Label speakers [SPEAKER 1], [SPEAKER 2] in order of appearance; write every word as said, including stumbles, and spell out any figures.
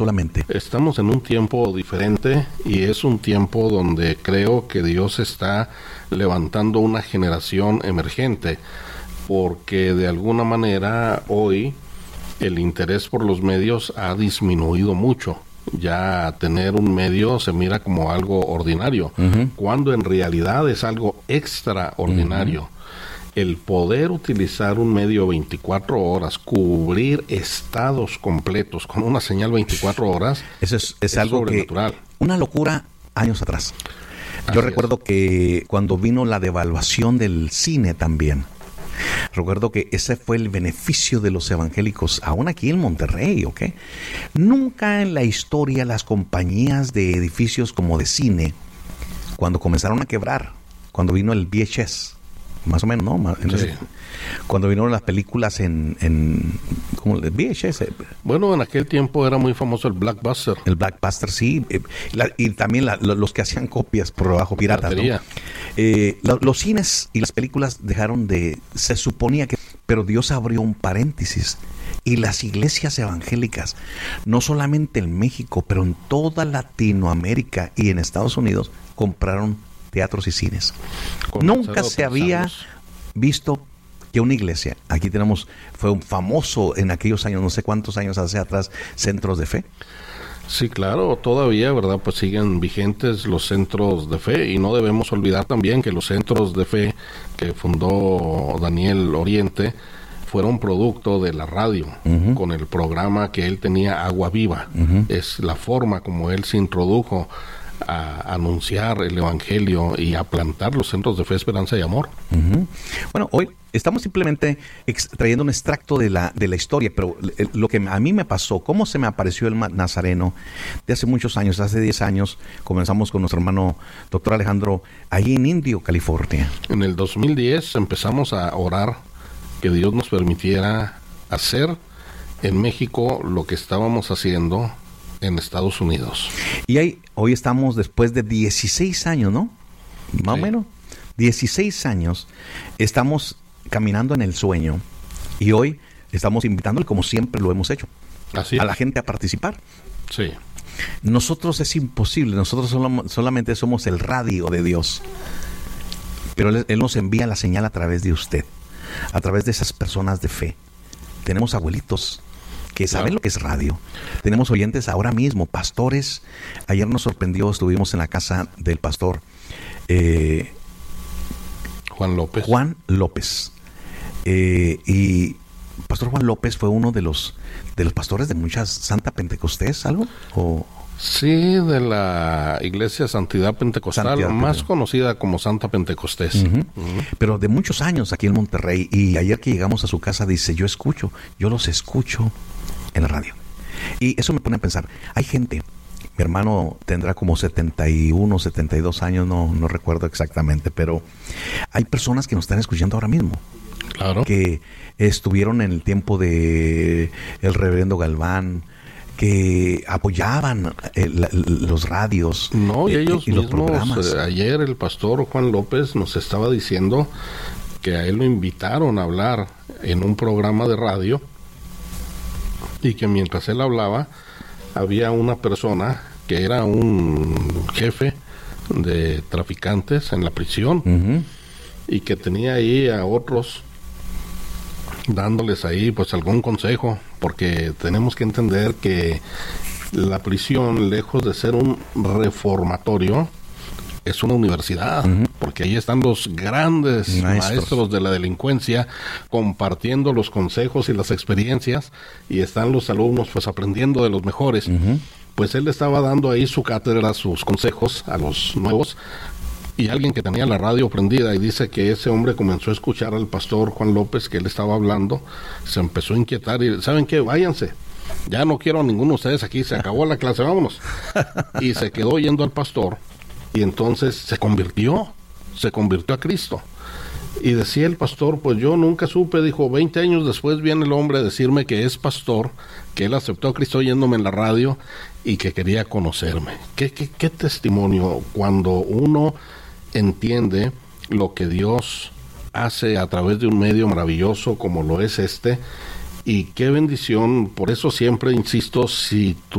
[SPEAKER 1] solamente.
[SPEAKER 2] Estamos en un tiempo diferente y es un tiempo donde creo que Dios está levantando una generación emergente, porque de alguna manera hoy el interés por los medios ha disminuido mucho. Ya tener un medio se mira como algo ordinario, uh-huh. cuando en realidad es algo extraordinario. Uh-huh. El poder utilizar un medio veinticuatro horas, cubrir estados completos con una señal veinticuatro horas,
[SPEAKER 1] eso es, es, es algo sobrenatural. Que, una locura años atrás. Yo Así recuerdo es. que cuando vino la devaluación del cine también, recuerdo que ese fue el beneficio de los evangélicos, aún aquí en Monterrey, ¿ok? Nunca en la historia las compañías de edificios como de cine, cuando comenzaron a quebrar, cuando vino el V H S, más o menos, ¿no? Entonces, sí. Cuando vinieron las películas en, en ¿cómo? V H S.
[SPEAKER 2] Bueno, en aquel tiempo era muy famoso el Blockbuster.
[SPEAKER 1] El Blockbuster, sí. Eh, la, y también la, los que hacían copias por debajo piratas, ¿no? Eh, lo, los cines y las películas dejaron de... Se suponía que... Pero Dios abrió un paréntesis. Y las iglesias evangélicas, no solamente en México, pero en toda Latinoamérica y en Estados Unidos, compraron teatros y cines. Nunca se había visto que una iglesia, aquí tenemos, fue un famoso en aquellos años, no sé cuántos años hacia atrás, centros de fe.
[SPEAKER 2] Sí, claro, todavía, ¿verdad? Pues siguen vigentes los centros de fe, y no debemos olvidar también que los centros de fe que fundó Daniel Oriente fueron producto de la radio, uh-huh. con el programa que él tenía, Agua Viva. Uh-huh. Es la forma como él se introdujo a anunciar el evangelio y a plantar los centros de fe, esperanza y amor.
[SPEAKER 1] Uh-huh. Bueno, hoy estamos simplemente ex- trayendo un extracto de la de la historia, pero eh, lo que a mí me pasó, cómo se me apareció el Nazareno de hace muchos años, hace diez años, comenzamos con nuestro hermano doctor Alejandro, allí en Indio, California.
[SPEAKER 2] En el dos mil diez empezamos a orar que Dios nos permitiera hacer en México lo que estábamos haciendo en Estados Unidos.
[SPEAKER 1] Y ahí, hoy estamos después de dieciséis años, ¿no? Más sí. o menos. dieciséis años estamos caminando en el sueño, y hoy estamos invitándole, como siempre lo hemos hecho,
[SPEAKER 2] Así
[SPEAKER 1] a la gente a participar.
[SPEAKER 2] Sí.
[SPEAKER 1] Nosotros es imposible, nosotros solo, solamente somos el radio de Dios, pero él, él nos envía la señal a través de usted, a través de esas personas de fe. Tenemos abuelitos que saben claro. lo que es radio. Tenemos oyentes ahora mismo, pastores. Ayer nos sorprendió, estuvimos en la casa del pastor eh,
[SPEAKER 2] Juan López.
[SPEAKER 1] Juan López. Eh, y Pastor Juan López fue uno de los de los pastores de muchas Santa Pentecostés, ¿algo? ¿O?
[SPEAKER 2] Sí, de la Iglesia Santidad Pentecostal, Santidad, más pero... conocida como Santa Pentecostés.
[SPEAKER 1] Uh-huh. Uh-huh. Pero de muchos años aquí en Monterrey, y ayer que llegamos a su casa dice, yo escucho, yo los escucho en la radio. Y eso me pone a pensar, hay gente, mi hermano tendrá como setenta y uno, setenta y dos años, no, no recuerdo exactamente, pero hay personas que nos están escuchando ahora mismo.
[SPEAKER 2] Claro.
[SPEAKER 1] Que estuvieron en el tiempo de el reverendo Galván, que apoyaban el, el, los radios.
[SPEAKER 2] No, y ellos
[SPEAKER 1] y
[SPEAKER 2] mismos,
[SPEAKER 1] los programas.
[SPEAKER 2] Eh, ayer el pastor Juan López nos estaba diciendo que a él lo invitaron a hablar en un programa de radio, y que mientras él hablaba había una persona que era un jefe de traficantes en la prisión, uh-huh. y que tenía ahí a otros dándoles ahí pues algún consejo, porque tenemos que entender que la prisión, lejos de ser un reformatorio, es una universidad, uh-huh. porque ahí están los grandes maestros. maestros de la delincuencia compartiendo los consejos y las experiencias, y están los alumnos pues aprendiendo de los mejores. Uh-huh. Pues él estaba dando ahí su cátedra, sus consejos a los nuevos, y alguien que tenía la radio prendida, y dice que ese hombre comenzó a escuchar al pastor Juan López, que él estaba hablando, se empezó a inquietar y, ¿saben qué? Váyanse, ya no quiero a ninguno de ustedes aquí, se acabó la clase, vámonos. Y se quedó oyendo al pastor, y entonces se convirtió, se convirtió a Cristo. Y decía el pastor, pues yo nunca supe, dijo, veinte años después viene el hombre a decirme que es pastor, que él aceptó a Cristo oyéndome en la radio y que quería conocerme. ¿Qué, qué, qué testimonio cuando uno entiende lo que Dios hace a través de un medio maravilloso como lo es este? Y qué bendición. Por eso siempre insisto, si tu